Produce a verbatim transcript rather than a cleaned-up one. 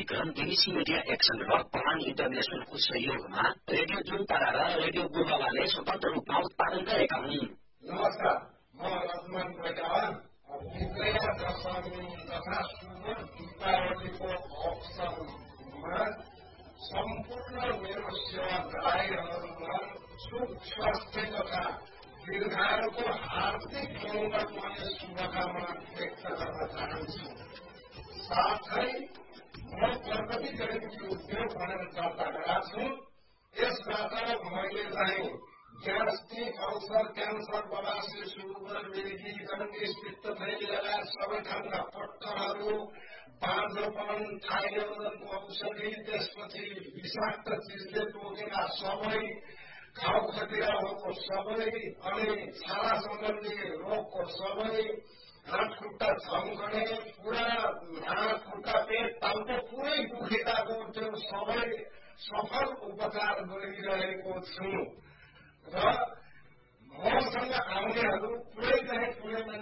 कार्यक्रम BBC media action र पान इन्टरनेशनलको सहयोगमा रेडियो जुनपारा र रेडियो गुल्बाले स्वतन्त्र रूपमा उत्पादन गरेका हुन्। नमस्कार, म रत्न पैटावान विजया दशमी तथा शुभ दीपावलीको अवसरमा सम्पूर्ण मेरो सेवाग्राहीहरूमा सुख स्वास्थ्य तथा दीर्घायुको हार्दिक मङ्गलमय शुभकामना व्यक्त गर्न चाहन्छु। साथै म प्रगति जयन्ती उद्योग भनेर दर्ता गरेका छु। यसबाट मैले चाहिँ gastric ulcer cancer बवासिर sugar मृगी jaundice पित्तथैली लगायत सबै खालका पट्टरहरू बाँझोपन थाइरोइडको औषधि त्यसपछि विषाक्त चिजले टोकेका सबै घाउ खटिरा भएको सबै अनि छाला सम्बन्धी रोगको सबै हात खुट्टा झम्कने पुरा हात खुट्टा पेट टाउको पुरै दुखेकाको त्यो सबै सफल उपचार गरिरहेको छु र